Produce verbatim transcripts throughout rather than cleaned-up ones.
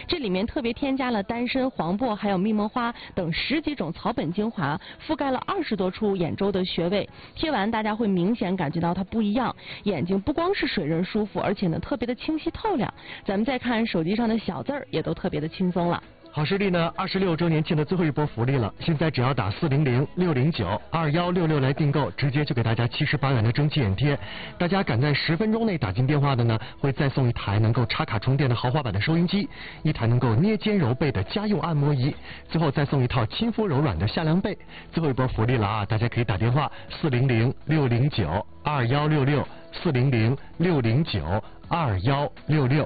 这里面特别添加了丹参、黄柏还有蜜檬花等十几种草本精华，覆盖了二十多处眼周的穴位。贴完大家会明显感觉到它不一样，眼睛不光是水润舒服，而且呢特别的清晰透亮。咱们再看手机上的小字儿，也都特别的轻松了。 好视力呢，二十六周年庆的最后一波福利了，现在只要打四零零六零九二幺六六来订购，直接就给大家七十八元的蒸汽眼贴。大家赶在十分钟内打进电话的呢，会再送一台能够插卡充电的豪华版的收音机，一台能够捏肩揉背的家用按摩仪，最后再送一套亲肤柔软的夏凉被。最后一波福利了啊，大家可以打电话四零零六零九二幺六六四零零六零九二幺六六。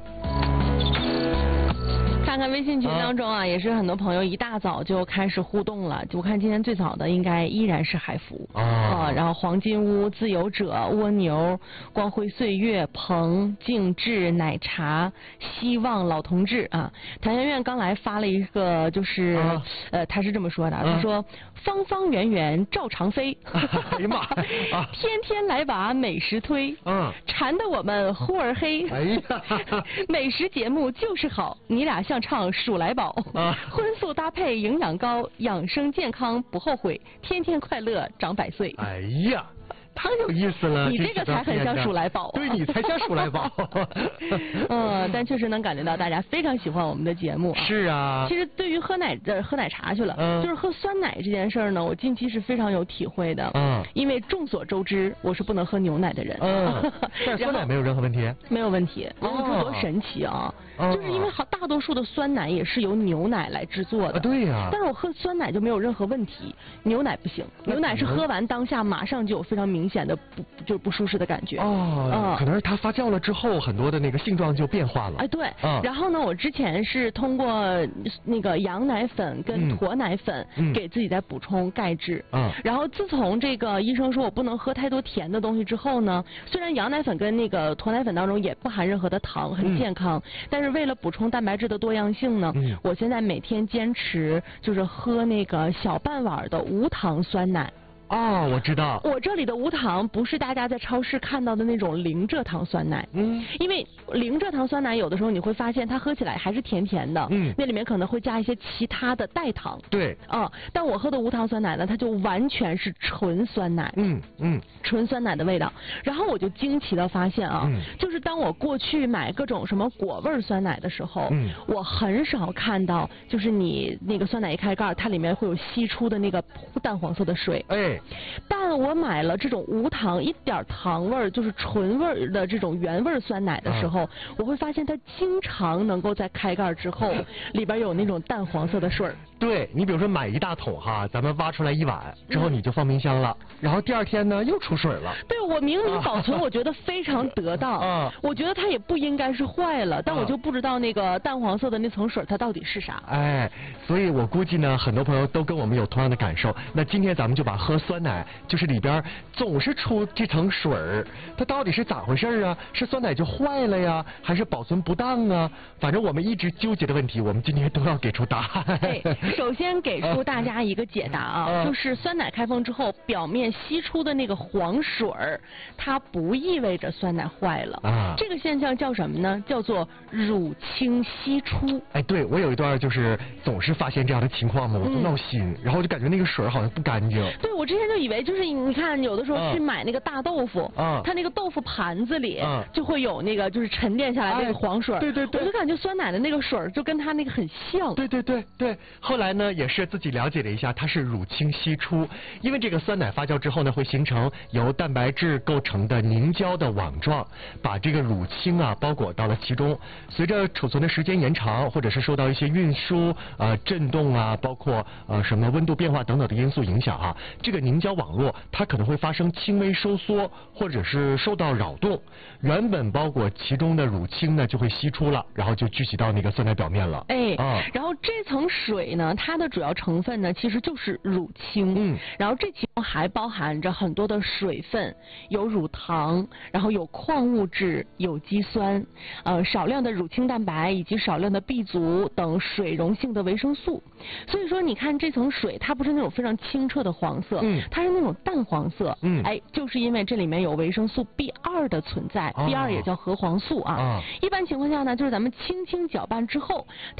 看看微信群当中啊，也是很多朋友一大早就开始互动了。我看今天最早的应该依然是海福啊，然后黄金屋、自由者、蜗牛、光辉岁月、鹏、静志、奶茶、希望、老同志啊。谭媛媛刚来发了一个，就是呃，他是这么说的，他说方方圆圆照常飞， 哎呀妈， 天天来把美食推，嗯，馋得我们呼儿黑。哎呀，美食节目就是好，你俩像唱数来宝，啊，荤素搭配营养高，养生健康不后悔，天天快乐长百岁。 哎呀，太有意思了！ 你这个才很像数来宝。 对，你才像数来宝。 嗯，但确实能感觉到大家非常喜欢我们的节目啊。 是啊。 其实对于喝奶的喝奶茶去了，嗯，就是喝酸奶这件事儿呢，我近期是非常有体会的。嗯。因为众所周知，我是不能喝牛奶的人。 嗯。但酸奶没有任何问题。 没有问题。哦。你说多神奇啊！哦。就是因为好大多数的酸奶也是由牛奶来制作的。 啊，对呀。 但是我喝酸奶就没有任何问题，牛奶不行。牛奶是喝完当下马上就有非常明显的不就是不舒适的感觉。 哦。嗯。可能是它发酵了之后，很多的那个性状就变化了。 哎，对。嗯。然后呢，我之前是通过那个羊奶粉跟驼奶粉给自己在补充钙质。嗯。然后自从这个医生说我不能喝太多甜的东西之后呢，虽然羊奶粉跟那个驼奶粉当中也不含任何的糖，很健康，嗯，但是为了补充蛋白质的多样性呢，嗯，我现在每天坚持就是喝那个小半碗的无糖酸奶。 哦，我知道。 我这里的无糖不是大家在超市看到的那种零蔗糖酸奶，嗯，因为零蔗糖酸奶有的时候你会发现它喝起来还是甜甜的，嗯，那里面可能会加一些其他的代糖。 对。 啊，但我喝的无糖酸奶呢，它就完全是纯酸奶，嗯嗯，纯酸奶的味道。然后我就惊奇的发现啊，嗯，就是当我过去买各种什么果味酸奶的时候，嗯，我很少看到就是你那个酸奶一开盖，它里面会有析出的那个淡黄色的水，哎。但我买了这种无糖一点糖味儿就是纯味儿的这种原味酸奶的时候，啊，我会发现它经常能够在开盖之后里边有那种淡黄色的水儿。 对，你比如说买一大桶哈，咱们挖出来一碗之后你就放冰箱了，嗯，然后第二天呢又出水了。 对，我明明保存我觉得非常得当，啊，我觉得它也不应该是坏了，但我就不知道那个淡黄色的那层水它到底是啥。 哎，所以我估计呢很多朋友都跟我们有同样的感受。那今天咱们就把喝酸奶就是里边总是出这层水儿，它到底是咋回事啊？是酸奶就坏了呀，还是保存不当啊？反正我们一直纠结的问题，我们今天都要给出答案。 对，首先给出大家一个解答啊，啊就是酸奶开封之后表面析出的那个黄水儿，它不意味着酸奶坏了啊。这个现象叫什么呢？叫做乳清析出。 哎，对，我有一段就是总是发现这样的情况嘛，我就闹心，嗯，然后我就感觉那个水好像不干净。 对，我之前就以为就是你看有的时候去买那个大豆腐，啊，它那个豆腐盘子里，啊，就会有那个就是沉淀下来那个黄水，哎，对对对，我就感觉酸奶的那个水就跟它那个很像。 对对对对，后来呢也是自己了解了一下，它是乳清析出，因为这个酸奶发酵之后呢会形成由蛋白质构成的凝胶的网状，把这个乳清啊包裹到了其中。随着储存的时间延长，或者是受到一些运输啊、震动啊，包括呃什么温度变化等等的因素影响啊，这个凝胶网络它可能会发生轻微收缩，或者是受到扰动，原本包裹其中的乳清呢就会析出了，然后就聚集到那个酸奶表面了。 哎，啊，然后这层水呢，它的主要成分呢其实就是乳清，嗯，然后这其中还包含着很多的水分，有乳糖，然后有矿物质、有机酸，呃，少量的乳清蛋白以及少量的 B 族等水溶性的维生素。所以说，你看这层水，它不是那种非常清澈的黄色，嗯，它是那种淡黄色，嗯，哎，就是因为这里面有维生素 B 二 的存在， ，B 二 也叫核黄素啊。哦，一般情况下呢，就是咱们轻轻搅拌之后，